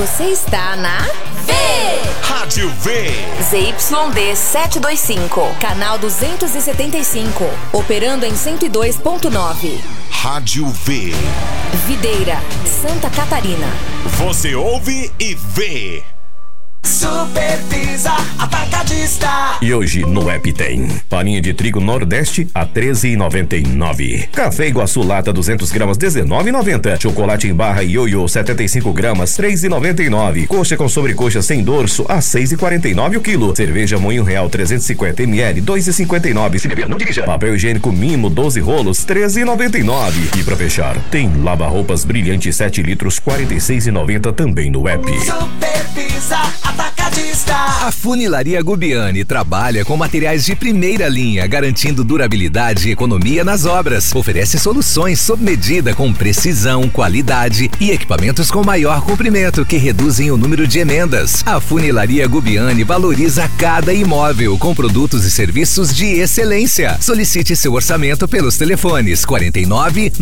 Você está na Rádio V. ZYD 725, canal 275, operando em 102.9. Rádio V. Videira, Santa Catarina. Você ouve e vê. Supervisa Atacadista. E hoje no app tem farinha de trigo Nordeste a R$13,99. Café Iguaçu lata 200 gramas R$19,90. Chocolate em barra Ioiô 75 gramas R$3,99. Coxa com sobrecoxa sem dorso a R$6,49 o quilo. Cerveja Moinho Real 350 ml R$2,59. Se beber, não dirija. Papel higiênico Mimo 12 rolos R$13,99. E pra fechar, tem lava-roupas brilhante 7 litros R$46,90 também no app. Supervisa Atacadista. A Funilaria Gubiani trabalha com materiais de primeira linha, garantindo durabilidade e economia nas obras. Oferece soluções sob medida com precisão, qualidade e equipamentos com maior comprimento que reduzem o número de emendas. A Funilaria Gubiani valoriza cada imóvel com produtos e serviços de excelência. Solicite seu orçamento pelos telefones 49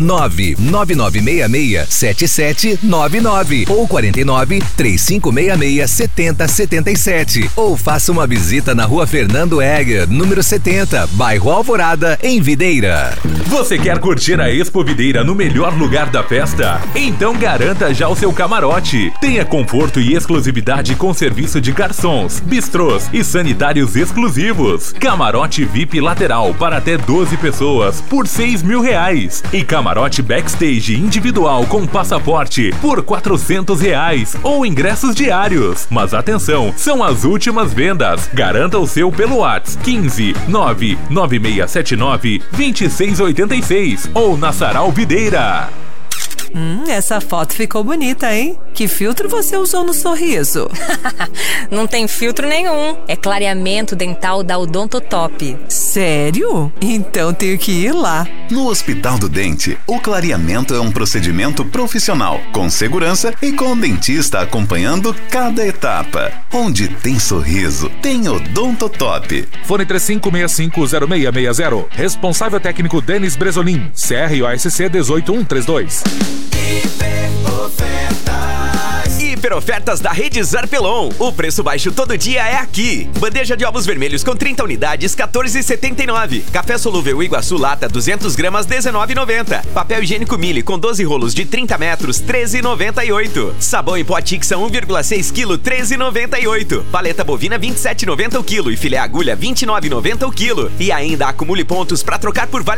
99966 7799 ou 49 3566 7077 ou faça uma visita na Rua Fernando Egger, número 70, bairro Alvorada, em Videira. Você quer curtir a Expo Videira no melhor lugar da festa? Então garanta já o seu camarote. Tenha conforto e exclusividade com serviço de garçons, bistrôs e sanitários exclusivos. Camarote VIP lateral para até 12 pessoas por R$6.000 e camarote backstage individual com passaporte por R$400 ou ingressos diários. Mas atenção, são as últimas vendas. Garanta o seu pelo WhatsApp 15 99679 2686 ou na Sarau Videira. Essa foto ficou bonita, hein? Que filtro você usou no sorriso? Não tem filtro nenhum. É clareamento dental da Odontotop. Sério? Então tenho que ir lá. No Hospital do Dente, o clareamento é um procedimento profissional, com segurança e com o dentista acompanhando cada etapa. Onde tem sorriso, tem Odontotop. Fone 35650660. Responsável técnico Denis Bresolim. CROSC 18132. Hiperofertas da Rede Zarpelon. O preço baixo todo dia é aqui. Bandeja de ovos vermelhos com 30 unidades, R$14,79. Café solúvel Iguaçu lata 200 gramas, R$19,90. Papel higiênico Mille com 12 rolos de 30 metros, R$13,98. Sabão em pó Tixa 1,6 kg, R$13,98. Paleta bovina, R$27,90 o quilo. E filé agulha, R$29,90 o quilo. E ainda acumule pontos para trocar por vale